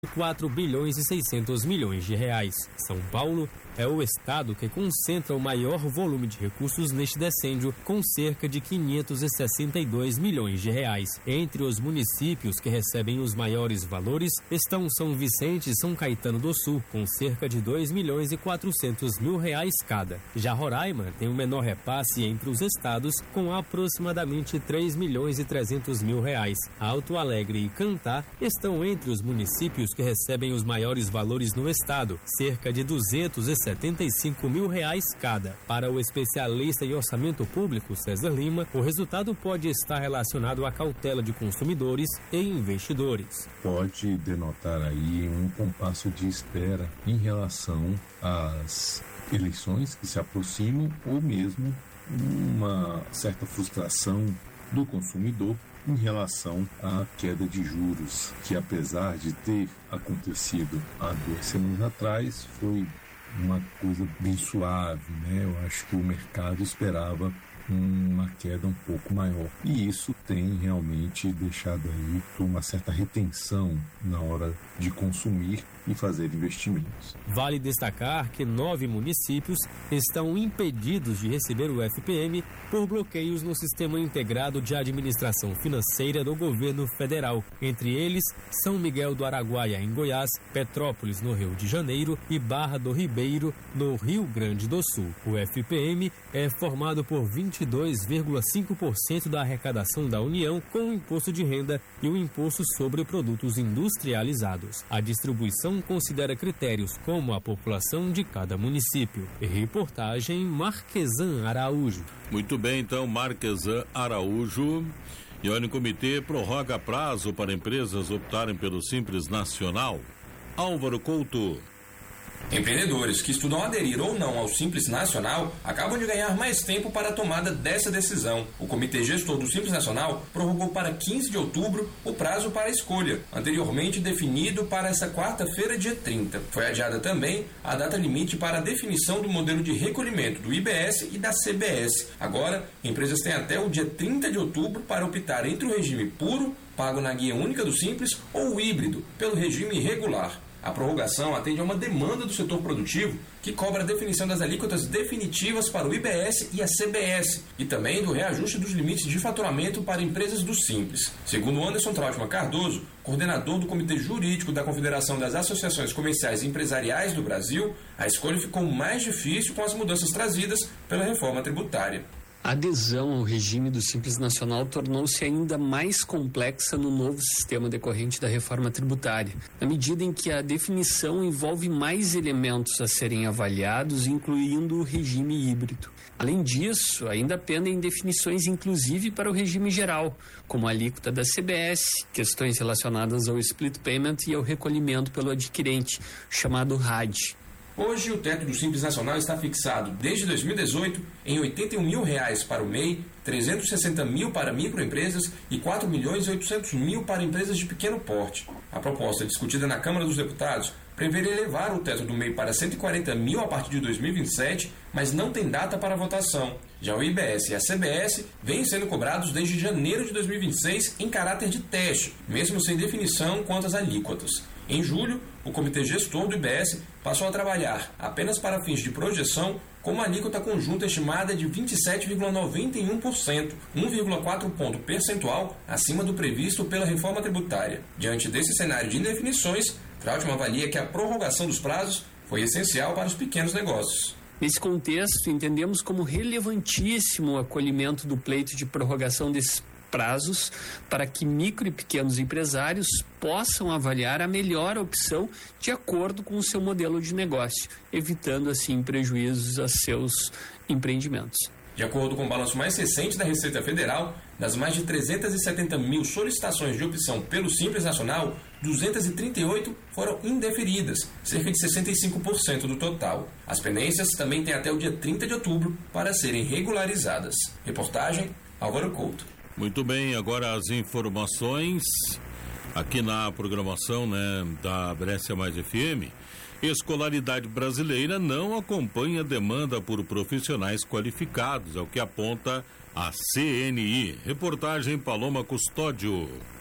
4 bilhões e 600 milhões de reais. São Paulo é o estado que concentra o maior volume de recursos neste decêndio, com cerca de 562 milhões de reais. Entre os municípios que recebem os maiores valores estão São Vicente e São Caetano do Sul, com cerca de 2 milhões e 400 mil reais cada. Já Roraima tem o menor repasse entre os estados, com aproximadamente 3 milhões e 300 mil reais. Alto Alegre e Cantá estão entre os municípios que recebem os maiores valores no estado, cerca de 275 mil reais cada. Para o especialista em orçamento público, César Lima, o resultado pode estar relacionado à cautela de consumidores e investidores. Pode denotar aí um compasso de espera em relação às eleições que se aproximam ou mesmo uma certa frustração do consumidor em relação à queda de juros, que apesar de ter acontecido há 2 semanas atrás, foi uma coisa bem suave, né? Eu acho que o mercado esperava uma queda um pouco maior. E isso tem realmente deixado aí uma certa retenção na hora de consumir e fazer investimentos. Vale destacar que 9 municípios estão impedidos de receber o FPM por bloqueios no Sistema Integrado de Administração Financeira do Governo Federal. Entre eles, São Miguel do Araguaia, em Goiás, Petrópolis, no Rio de Janeiro, e Barra do Ribeiro, no Rio Grande do Sul. O FPM é formado por 22,5% da arrecadação da União com o imposto de renda e o imposto sobre produtos industrializados. A distribuição considera critérios como a população de cada município. Reportagem Marquesan Araújo. Muito bem, então, Marquesan Araújo. E olha, o comitê prorroga prazo para empresas optarem pelo Simples Nacional. Álvaro Couto. Empreendedores que estudam aderir ou não ao Simples Nacional acabam de ganhar mais tempo para a tomada dessa decisão. O Comitê Gestor do Simples Nacional prorrogou para 15 de outubro o prazo para a escolha, anteriormente definido para esta quarta-feira, dia 30. Foi adiada também a data limite para a definição do modelo de recolhimento do IBS e da CBS. Agora, empresas têm até o dia 30 de outubro para optar entre o regime puro, pago na guia única do Simples, ou o híbrido, pelo regime regular. A prorrogação atende a uma demanda do setor produtivo que cobra a definição das alíquotas definitivas para o IBS e a CBS e também do reajuste dos limites de faturamento para empresas do Simples. Segundo Anderson Trautmann Cardoso, coordenador do Comitê Jurídico da Confederação das Associações Comerciais e Empresariais do Brasil, a escolha ficou mais difícil com as mudanças trazidas pela reforma tributária. A adesão ao regime do Simples Nacional tornou-se ainda mais complexa no novo sistema decorrente da reforma tributária, na medida em que a definição envolve mais elementos a serem avaliados, incluindo o regime híbrido. Além disso, ainda pendem definições inclusive para o regime geral, como a alíquota da CBS, questões relacionadas ao split payment e ao recolhimento pelo adquirente, chamado RAD. Hoje, o teto do Simples Nacional está fixado, desde 2018, em R$ 81 mil para o MEI, 360 mil para microempresas e 4 milhões e 800 mil para empresas de pequeno porte. A proposta discutida na Câmara dos Deputados prevê elevar o teto do MEI para 140 mil a partir de 2027, mas não tem data para votação. Já o IBS e a CBS vêm sendo cobrados desde janeiro de 2026 em caráter de teste, mesmo sem definição quanto às alíquotas. Em julho, o Comitê Gestor do IBS passou a trabalhar, apenas para fins de projeção, com uma alíquota conjunta estimada de 27,91%, 1,4 ponto percentual acima do previsto pela reforma tributária. Diante desse cenário de indefinições, Trautmann avalia que a prorrogação dos prazos foi essencial para os pequenos negócios. Nesse contexto, entendemos como relevantíssimo o acolhimento do pleito de prorrogação desses prazos para que micro e pequenos empresários possam avaliar a melhor opção de acordo com o seu modelo de negócio, evitando assim prejuízos a seus empreendimentos. De acordo com o balanço mais recente da Receita Federal, das mais de 370 mil solicitações de opção pelo Simples Nacional, 238 foram indeferidas, cerca de 65% do total. As pendências também têm até o dia 30 de outubro para serem regularizadas. Reportagem, Álvaro Couto. Muito bem, agora as informações aqui na programação, da Brescia Mais FM. Escolaridade brasileira não acompanha a demanda por profissionais qualificados, é o que aponta a CNI. Reportagem Paloma Custódio.